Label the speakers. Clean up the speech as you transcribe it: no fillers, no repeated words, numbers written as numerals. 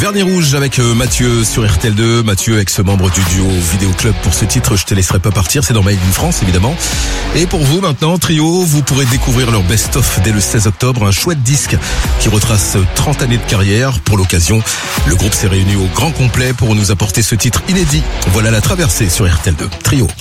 Speaker 1: Vernis Rouge avec Mathieu sur RTL2. Mathieu, ex-membre du duo Vidéo Club pour ce titre Je te laisserai pas partir. C'est dans Made in France évidemment. Et pour vous maintenant, Trio, vous pourrez découvrir leur best-of dès le 16 octobre. Un chouette disque qui retrace 30 années de carrière. Pour l'occasion, le groupe s'est réuni au grand complet pour nous apporter ce titre inédit. Voilà la traversée sur RTL2. Trio.